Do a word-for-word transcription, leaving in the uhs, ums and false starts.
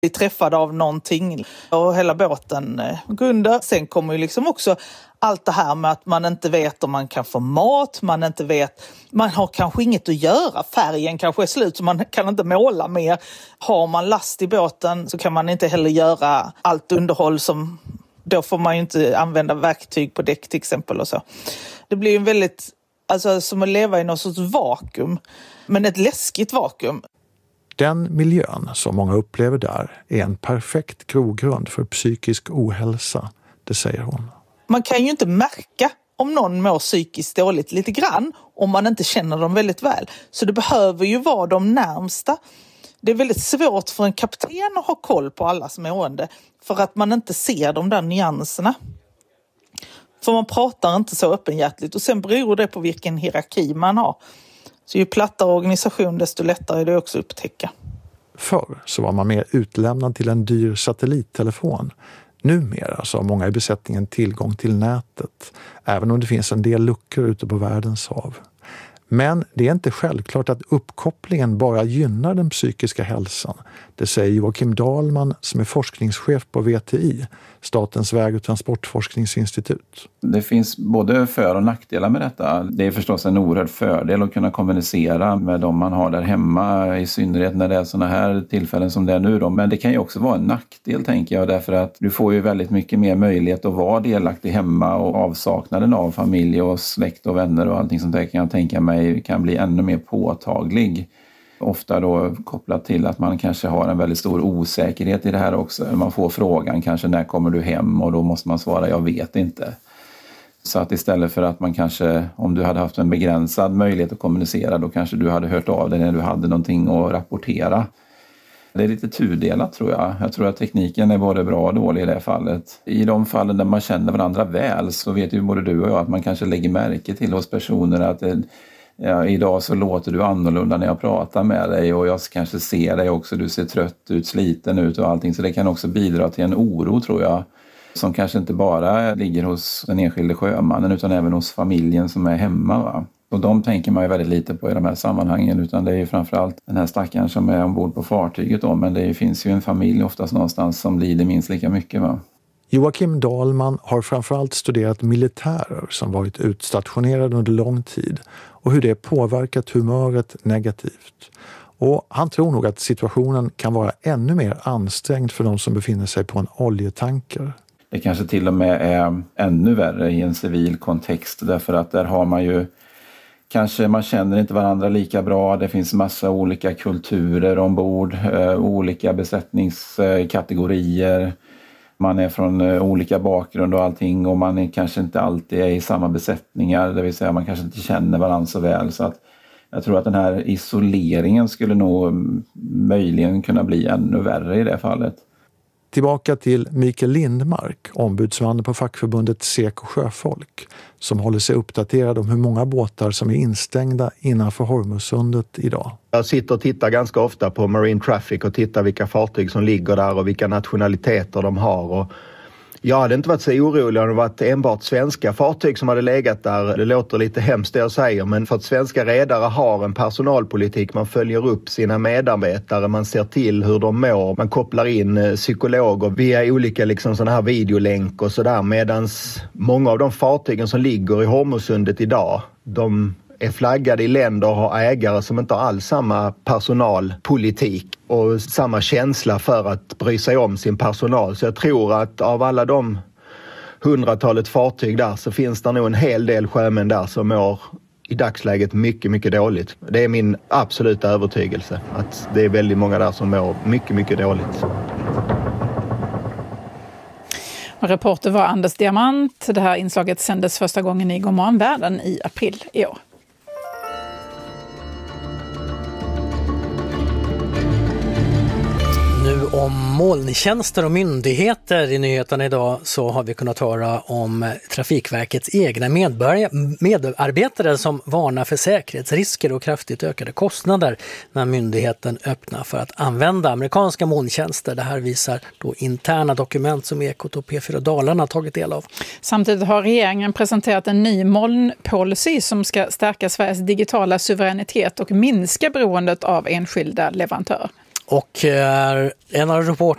blir träffad av någonting och hela båten går under. Sen kommer ju liksom också allt det här med att man inte vet om man kan få mat, man inte vet, man har kanske inget att göra, färgen kanske är slut så man kan inte måla mer. Har man last i båten så kan man inte heller göra allt underhåll som, då får man ju inte använda verktyg på däck till exempel och så. Det blir ju en väldigt, alltså som att leva i någon sorts vakuum, men ett läskigt vakuum. Den miljön som många upplever där är en perfekt grogrund för psykisk ohälsa, det säger hon. Man kan ju inte märka om någon mår psykiskt dåligt lite grann om man inte känner dem väldigt väl. Så det behöver ju vara de närmsta. Det är väldigt svårt för en kapten att ha koll på alla som är mående för att man inte ser de där nyanserna. För man pratar inte så öppenhjärtligt och sen beror det på vilken hierarki man har. Så ju plattare organisation desto lättare är det också att upptäcka. Förr så var man mer utlämnad till en dyr satellittelefon. Numera så har många i besättningen tillgång till nätet, även om det finns en del luckor ute på världens hav. Men det är inte självklart att uppkopplingen bara gynnar den psykiska hälsan. Det säger Joakim Dahlman som är forskningschef på V T I, Statens väg- och transportforskningsinstitut. Det finns både för- och nackdelar med detta. Det är förstås en oerhörd fördel att kunna kommunicera med dem man har där hemma, i synnerhet när det är sådana här tillfällen som det är nu då. Men det kan ju också vara en nackdel, tänker jag, därför att du får ju väldigt mycket mer möjlighet att vara delaktig hemma, och avsaknaden av familj och släkt och vänner och allting sånt där kan jag tänka mig kan bli ännu mer påtaglig. Ofta då kopplat till att man kanske har en väldigt stor osäkerhet i det här också. Man får frågan kanske när kommer du hem, och då måste man svara jag vet inte. Så att istället för att man kanske, om du hade haft en begränsad möjlighet att kommunicera, då kanske du hade hört av dig när du hade någonting att rapportera. Det är lite tudelat, tror jag. Jag tror att tekniken är både bra och dålig i det här fallet. I de fallen där man känner varandra väl så vet ju både du och jag att man kanske lägger märke till hos personer att det, ja, idag så låter du annorlunda när jag pratar med dig, och jag kanske ser dig också, du ser trött ut, sliten ut och allting. Så det kan också bidra till en oro, tror jag, som kanske inte bara ligger hos den enskilde sjömannen utan även hos familjen som är hemma, va? Och de tänker man ju väldigt lite på i de här sammanhangen, utan det är ju framförallt den här stackaren som är ombord på fartyget då, men det finns ju en familj oftast någonstans som lider minst lika mycket, va? Joakim Dahlman har framförallt studerat militärer som varit utstationerade under lång tid och hur det påverkat humöret negativt. Och han tror nog att situationen kan vara ännu mer ansträngd för de som befinner sig på en oljetanker. Det kanske till och med är ännu värre i en civil kontext, därför att där har man ju kanske, man känner inte varandra lika bra, det finns massa olika kulturer ombord, eh, olika besättningskategorier. Man är från olika bakgrund och allting, och man är kanske inte alltid är i samma besättningar, det vill säga man kanske inte känner varandra så väl. Så att jag tror att den här isoleringen skulle nog möjligen kunna bli ännu värre i det fallet. Tillbaka till Mikael Lindmark, ombudsman på fackförbundet Seko Sjöfolk, som håller sig uppdaterad om hur många båtar som är instängda innanför Hormuzsundet idag. Jag sitter och tittar ganska ofta på Marine Traffic och tittar vilka fartyg som ligger där och vilka nationaliteter de har. Och jag hade inte varit så orolig om det varit enbart svenska fartyg som hade legat där. Det låter lite hemskt det jag säger, men för att svenska redare har en personalpolitik. Man följer upp sina medarbetare, man ser till hur de mår. Man kopplar in psykologer via olika liksom sådana här videolänk och sådär. Medans många av de fartygen som ligger i Hormuzsundet idag, de är flaggade i länder och har ägare som inte har alls samma personalpolitik och samma känsla för att bry sig om sin personal. Så jag tror att av alla de hundratalet fartyg där så finns det nog en hel del sjömän där som mår i dagsläget mycket, mycket dåligt. Det är min absoluta övertygelse att det är väldigt många där som mår mycket, mycket dåligt. Reporter var Anders Diamant. Det här inslaget sändes första gången i Godmorgon Världen i april i år. Nu om molntjänster och myndigheter i nyheterna idag så har vi kunnat höra om Trafikverkets egna medarbetare som varnar för säkerhetsrisker och kraftigt ökade kostnader när myndigheten öppnar för att använda amerikanska molntjänster. Det här visar då interna dokument som Ekot och P fyra Dalarna har tagit del av. Samtidigt har regeringen presenterat en ny molnpolicy som ska stärka Sveriges digitala suveränitet och minska beroendet av enskilda leverantörer. Och en av reportrarna